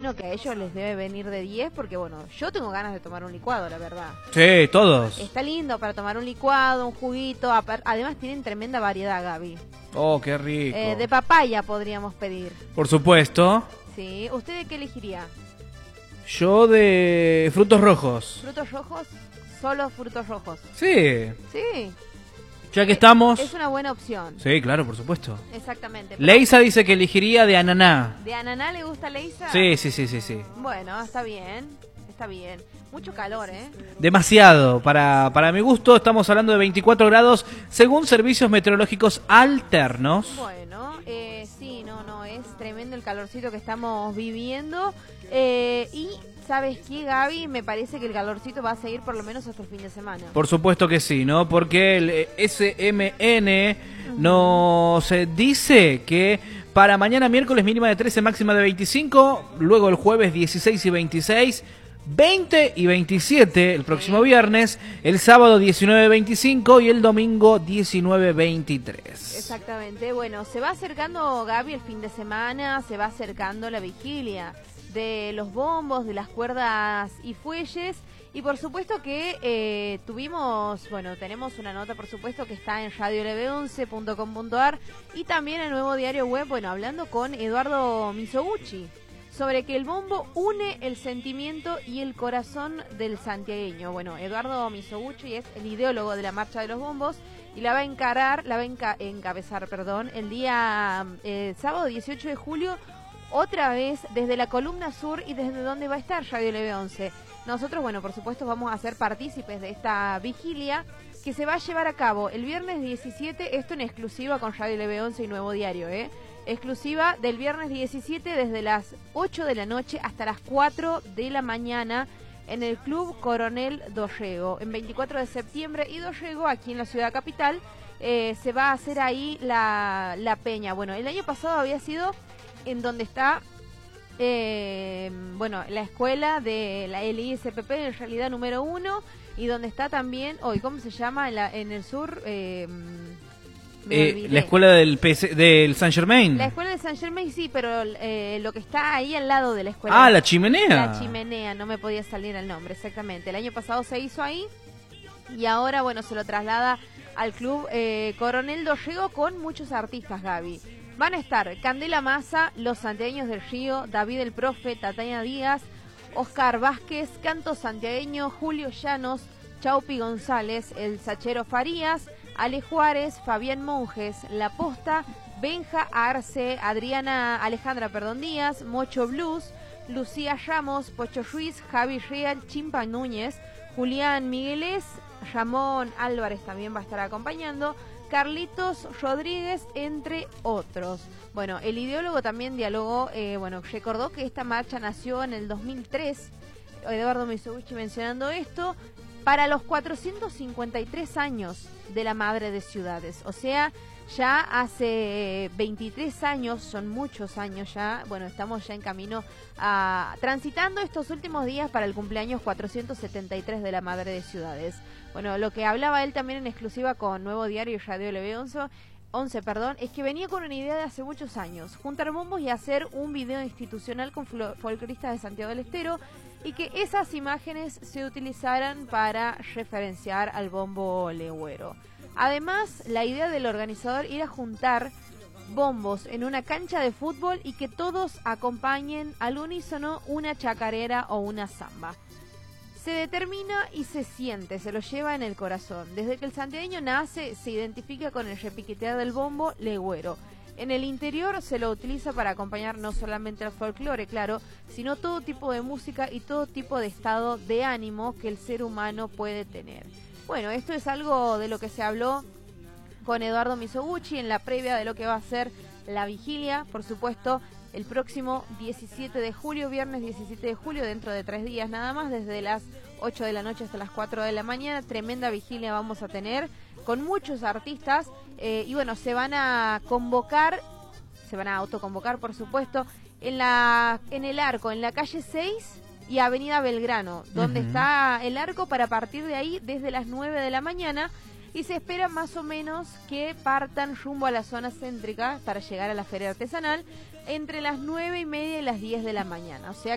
imagino que a ellos les debe venir de 10 porque, bueno, yo tengo ganas de tomar un licuado, la verdad. Sí, todos. Está lindo para tomar un licuado, un juguito. Además tienen tremenda variedad, Gaby. Oh, qué rico. De papaya podríamos pedir. Por supuesto. Sí. ¿Usted de qué elegiría? Yo de frutos rojos. ¿Frutos rojos? Solo frutos rojos. Sí. Sí. Ya que estamos... Es una buena opción. Sí, claro, por supuesto. Exactamente. Leisa dice que elegiría de ananá. ¿De ananá le gusta Leisa? Sí. Bueno, está bien. Está bien. Mucho calor, ¿eh? Demasiado. Para mi gusto estamos hablando de 24 grados según servicios meteorológicos alternos. Bueno, sí, no, es tremendo el calorcito que estamos viviendo. Y, ¿sabes qué, Gaby? Me parece que el calorcito va a seguir por lo menos hasta el fin de semana. Por supuesto que sí, ¿no? Porque el SMN nos dice que para mañana miércoles mínima de 13, máxima de 25, luego el jueves 16 y 26, 20 y 27 el próximo viernes, el sábado 19, 25 y el domingo 19, 23. Exactamente. Bueno, se va acercando, Gaby, el fin de semana, se va acercando la vigilia de los bombos, de las cuerdas y fuelles. Y por supuesto que tenemos una nota, por supuesto, que está en radiolv11.com.ar y también el Nuevo Diario Web, hablando con Eduardo Mizoguchi, sobre que el bombo une el sentimiento y el corazón del santiagueño. Bueno, Eduardo Mizoguchi es el ideólogo de la Marcha de los Bombos y la va a encabezar el día sábado 18 de julio, otra vez desde la columna sur y desde donde va a estar Radio LV11. Nosotros, por supuesto, vamos a ser partícipes de esta vigilia que se va a llevar a cabo el viernes 17, esto en exclusiva con Radio LV11 y Nuevo Diario, exclusiva del viernes 17 desde las 8 de la noche hasta las 4 de la mañana en el Club Coronel Dorrego, en 24 de septiembre y Dorrego, aquí en la ciudad capital, se va a hacer ahí la peña. Bueno, el año pasado había sido en donde está la escuela de la ISPP, en realidad número 1, y donde está también hoy, ¿cómo se llama? En el sur, la escuela del Saint Germain. La escuela de Saint Germain, sí, pero lo que está ahí al lado de la escuela. Ah, la Chimenea. La Chimenea, no me podía salir el nombre, exactamente. El año pasado se hizo ahí y ahora, se lo traslada al Club Coronel Dorrego con muchos artistas, Gaby. Van a estar Candela Massa, Los Santiagueños del Río, David el Profe, Tataña Díaz, Oscar Vázquez, Canto Santiagueño, Julio Llanos, Chaupi González, El Sachero Farías, Ale Juárez, Fabián Monjes, La Posta, Benja Arce, Alejandra Díaz, Mocho Blues, Lucía Ramos, Pocho Ruiz, Javi Real, Chimpa Núñez, Julián Migueles, Ramón Álvarez también va a estar acompañando, Carlitos Rodríguez, entre otros. Bueno, el ideólogo también dialogó, recordó que esta marcha nació en el 2003, Eduardo Mizoguchi mencionando esto, para los 453 años de la Madre de Ciudades. O sea, ya hace 23 años, son muchos años ya, estamos ya en camino a transitando estos últimos días para el cumpleaños 473 de la Madre de Ciudades. Bueno, lo que hablaba él también en exclusiva con Nuevo Diario y Radio LV11, es que venía con una idea de hace muchos años, juntar bombos y hacer un video institucional con folcloristas de Santiago del Estero y que esas imágenes se utilizaran para referenciar al bombo legüero. Además, la idea del organizador era juntar bombos en una cancha de fútbol y que todos acompañen al unísono una chacarera o una samba. Se determina y se siente, se lo lleva en el corazón. Desde que el santiagueño nace, se identifica con el repiquetear del bombo legüero. En el interior se lo utiliza para acompañar no solamente al folclore, claro, sino todo tipo de música y todo tipo de estado de ánimo que el ser humano puede tener. Bueno, esto es algo de lo que se habló con Eduardo Mizoguchi en la previa de lo que va a ser la vigilia, por supuesto, el próximo 17 de julio, viernes 17 de julio, dentro de 3 días nada más, desde las 8 de la noche hasta las 4 de la mañana. Tremenda vigilia vamos a tener con muchos artistas y se van a convocar, se van a autoconvocar, por supuesto, en el arco, en la calle 6 y Avenida Belgrano, donde está el arco, para partir de ahí desde las 9 de la mañana. Y se espera más o menos que partan rumbo a la zona céntrica para llegar a la feria artesanal entre las 9:30 y las 10 de la mañana. O sea